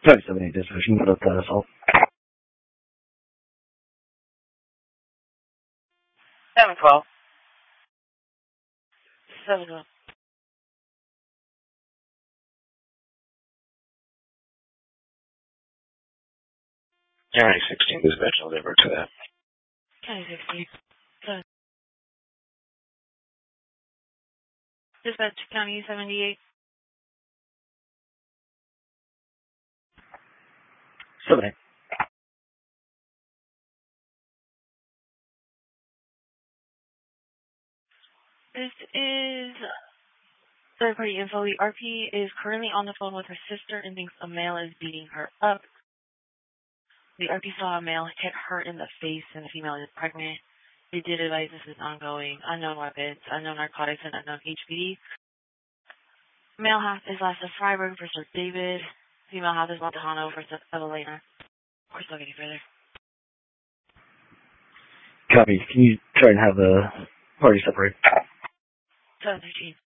Sorry, 78 dispatch, you can put up that assault. 712. 712. County 16 dispatch, I'll divert to that. County 16. Dispatch County 78. 78. This is third-party info. The RP is currently on the phone with her sister and thinks a male is beating her up. The RP saw a male hit her in the face, and the female is pregnant. They did advise this is ongoing. Unknown weapons, unknown narcotics, and unknown HPD. Male half is Lassa Freiberg versus David. Female half is Montejano versus Evelena. Of course, not getting further. Copy. Can you try and have the party separate? 713.